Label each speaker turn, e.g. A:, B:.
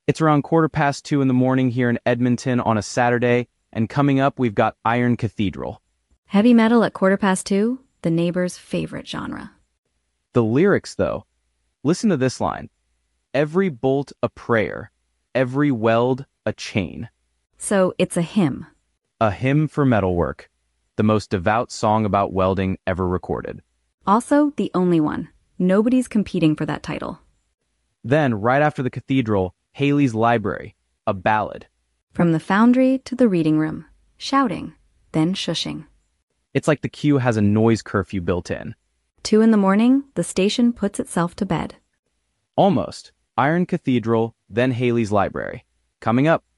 A: It's around 2:15 in the morning here in Edmonton on a Saturday, and coming up, we've got Iron Cathedral.
B: Heavy metal at 2:15, the neighbor's favorite genre.
A: The lyrics, though, listen to this line. Every bolt a prayer, every weld a chain.
B: So it's a hymn.
A: A hymn for metalwork, the most devout song about welding ever recorded.
B: Also, the only one. Nobody's competing for that title.
A: Then, right after the cathedral, Haley's Library, a ballad.
B: From the foundry to the reading room, shouting, then shushing.
A: It's like the queue has a noise curfew built in.
B: 2 in the morning, the station puts itself to bed.
A: Almost. Iron Cathedral, then Haley's Library. Coming up.